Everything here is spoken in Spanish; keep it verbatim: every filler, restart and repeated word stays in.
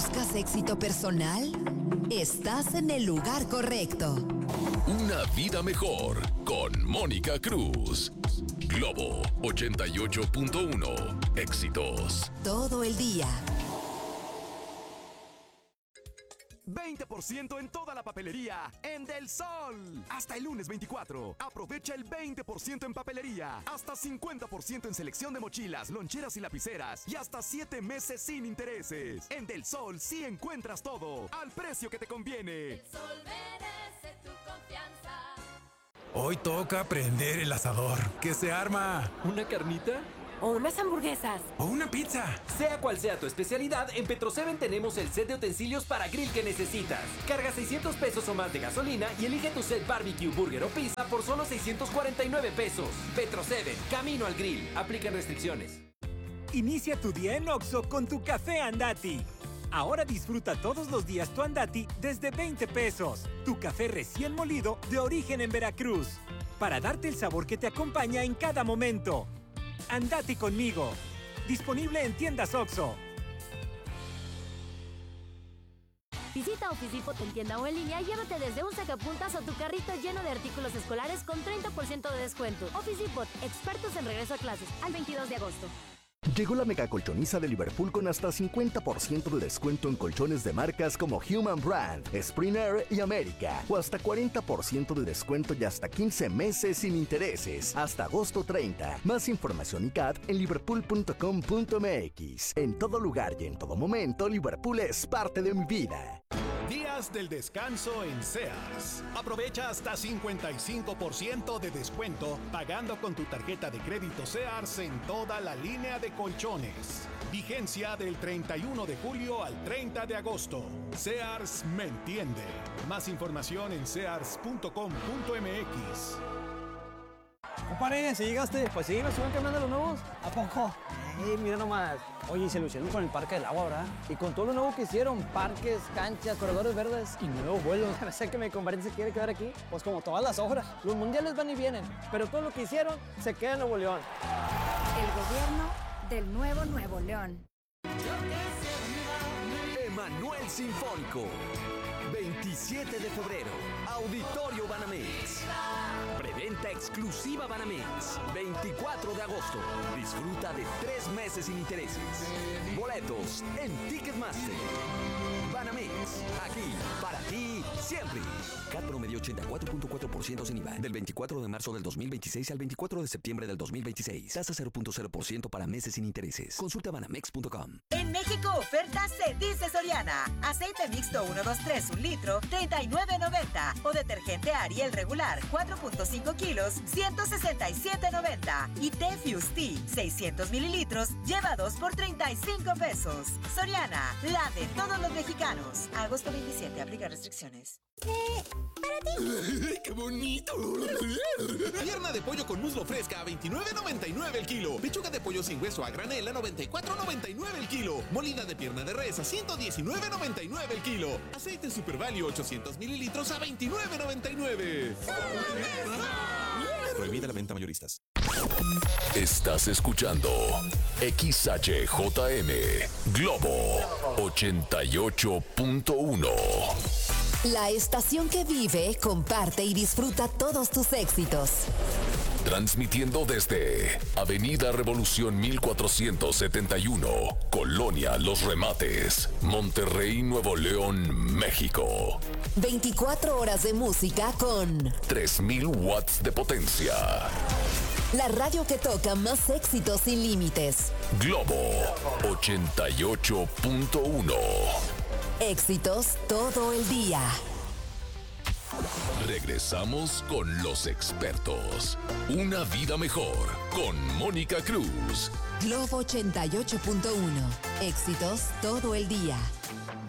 ¿Buscas éxito personal? Estás en el lugar correcto. Una vida mejor con Mónica Cruz. Globo ochenta y ocho punto uno. Éxitos. Todo el día. veinte por ciento en toda la papelería en Del Sol. Hasta el lunes veinticuatro. Aprovecha el veinte por ciento en papelería. Hasta cincuenta por ciento en selección de mochilas, loncheras y lapiceras. Y hasta siete meses sin intereses. En Del Sol sí encuentras todo al precio que te conviene. Del Sol merece tu confianza. Hoy toca prender el asador. ¿Qué se arma? ¿Una carnita? O unas hamburguesas. O una pizza. Sea cual sea tu especialidad, en Petroseven tenemos el set de utensilios para grill que necesitas. Carga seiscientos pesos o más de gasolina y elige tu set barbecue, burger o pizza por solo seiscientos cuarenta y nueve pesos. Petroseven, camino al grill. Aplican restricciones. Inicia tu día en Oxxo con tu café Andati. Ahora disfruta todos los días tu Andati desde veinte pesos. Tu café recién molido de origen en Veracruz. Para darte el sabor que te acompaña en cada momento. Andati conmigo. Disponible en tiendas Oxxo. Visita Office Depot en tienda o en línea y llévate desde un sacapuntas o tu carrito lleno de artículos escolares con treinta por ciento de descuento. Office Depot, expertos en regreso a clases, al veintidós de agosto. Llegó la mega colchoniza de Liverpool con hasta cincuenta por ciento de descuento en colchones de marcas como Human Brand, Springer y América. O hasta cuarenta por ciento de descuento y hasta quince meses sin intereses. Hasta agosto treinta. Más información y C A T en liverpool punto com punto m x. En todo lugar y en todo momento, Liverpool es parte de mi vida. Días del descanso en Sears. Aprovecha hasta cincuenta y cinco por ciento de descuento pagando con tu tarjeta de crédito Sears en toda la línea de colchones. Vigencia del treinta y uno de julio al treinta de agosto. Sears me entiende. Más información en sears punto com punto m x. Compadre, si llegaste, pues sí, me suben cambiando los nuevos. ¿A poco? Eh, mira nomás. Oye, se lo hicieron con el Parque del Agua, ¿verdad? Y con todo lo nuevo que hicieron, parques, canchas, corredores verdes y nuevos vuelos. No sé que mi compadre se quiere quedar aquí. Pues como todas las obras, los mundiales van y vienen, pero todo lo que hicieron se queda en Nuevo León. El gobierno del nuevo Nuevo León. Emanuel Sinfónico. veintisiete de febrero, Auditorio Banamex. Preventa exclusiva Banamex. veinticuatro de agosto. Disfruta de tres meses sin intereses. Boletos en Ticketmaster. Banamex, aquí, para ti, siempre. C A T promedio ochenta y cuatro punto cuatro por ciento sin I V A. Del veinticuatro de marzo del dos mil veintiséis al veinticuatro de septiembre del dos mil veintiséis. Tasa cero punto cero por ciento para meses sin intereses. Consulta banamex punto com. En México, ofertas se dice Soriana. Aceite mixto uno dos tres, un litro, treinta y nueve noventa. O detergente Ariel regular, cuatro punto cinco kilos, ciento sesenta y siete noventa. Y té Fuse Tea, seiscientos mililitros, lleva dos por treinta y cinco pesos. Soriana, la de todos los mexicanos. Agosto veintisiete, aplica restricciones. Eh, para ti. ¡Qué bonito! Pierna de pollo con muslo fresca a veintinueve noventa y nueve el kilo. Pechuga de pollo sin hueso a granel a noventa y cuatro noventa y nueve el kilo. Molida de pierna de res a ciento diecinueve noventa y nueve el kilo. Aceite Super Value ochocientos mililitros a veintinueve noventa y nueve. Prohibida la venta mayoristas. Estás escuchando X H J M Globo ochenta y ocho punto uno. La estación que vive, comparte y disfruta todos tus éxitos. Transmitiendo desde Avenida Revolución mil cuatrocientos setenta y uno, Colonia Los Remates, Monterrey, Nuevo León, México. veinticuatro horas de música con tres mil watts de potencia. La radio que toca más éxitos sin límites. Globo ochenta y ocho punto uno. Éxitos todo el día. Regresamos con los expertos. Una vida mejor con Mónica Cruz. Globo ochenta y ocho punto uno. Éxitos todo el día.